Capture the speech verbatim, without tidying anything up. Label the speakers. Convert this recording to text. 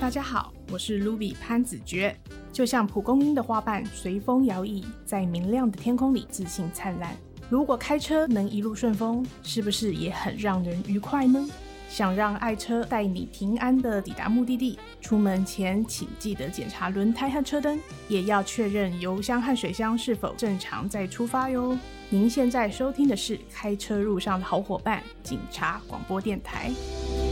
Speaker 1: 大家好，我是 Ruby 潘子珏。就像蒲公英的花瓣随风摇曳，在明亮的天空里自信灿烂。如果开车能一路顺风，是不是也很让人愉快呢？想让爱车带你平安的抵达目的地，出门前请记得检查轮胎和车灯，也要确认油箱和水箱是否正常再出发哟。您现在收听的是开车路上的好伙伴——警察广播电台。